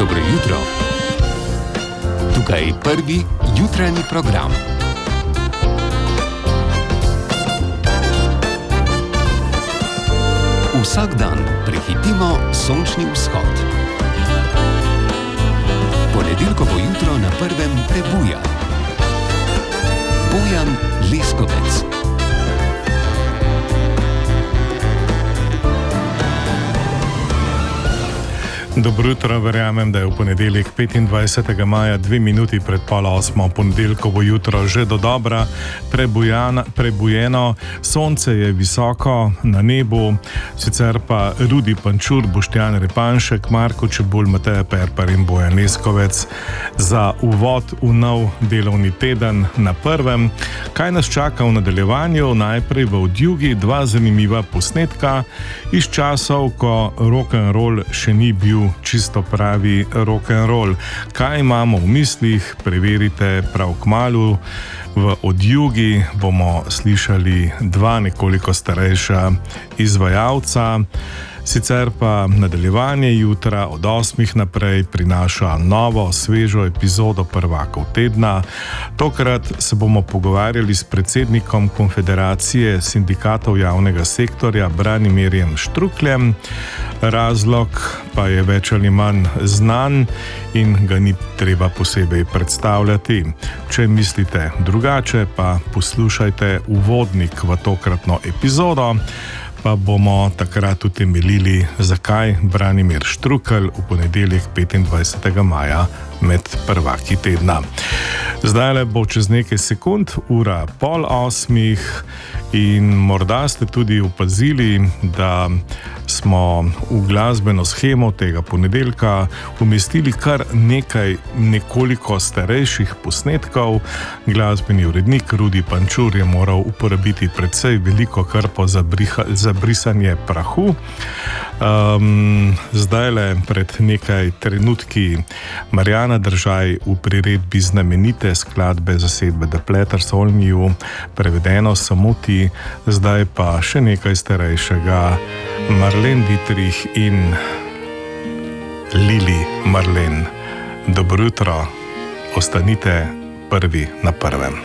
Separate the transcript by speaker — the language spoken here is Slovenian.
Speaker 1: Dobro jutro. Tukaj je prvi jutranji program. Vsak dan prehitimo sončni vzhod. Ponedeljkovo jutro na prvem prebuja. Bojan Leskovec.
Speaker 2: Dobro jutro, verjamem, da je v ponedeljek 25. maja 2 minuti pred 7:30, ponedeljkovo jutro že dodobra prebujeno, sonce je visoko na nebu, sicer pa Rudi Pančur, Boštjan Repanšek, Marko Čebulj, Mateja Perpar in Bojan Leskovec za uvod v nov delovni teden na prvem. Kaj nas čaka v nadaljevanju? Najprej v odjugi dva zanimiva posnetka iz časov, ko rock'n'roll še ni bil čisto pravi rock'n'roll. Kaj imamo v mislih, preverite prav kmalu. V odjugi bomo slišali dva nekoliko starejša izvajalca. Sicer pa nadaljevanje jutra od 8 naprej prinaša novo, svežo epizodo prvakov tedna. Tokrat se bomo pogovarjali s predsednikom Konfederacije sindikatov javnega sektorja Branimirjem Štrukljem. Razlog pa je več ali manj znan in ga ni treba posebej predstavljati. Če mislite drugače, pa poslušajte uvodnik v tokratno epizodo, pa bomo takrat utemeljili, zakaj Branimir Štrukelj v ponedeljek 25. maja med prvaki tedna. Zdajle bo čez nekaj sekund, 7:30, in morda ste tudi opazili, da smo v glasbeno shemo tega ponedeljka umestili kar nekaj nekoliko starejših posnetkov. Glasbeni urednik Rudi Pančur je moral uporabiti precej veliko krpo za brisanje prahu. Zdajle pred nekaj trenutki Marjana Držaj v priredbi znamenite skladbe zasedbe The Platters All New, prevedeno Samo ti, zdaj pa še nekaj starejšega, Marlene Dietrich in Lili Marlene. Dobro jutro, ostanite prvi na prvem.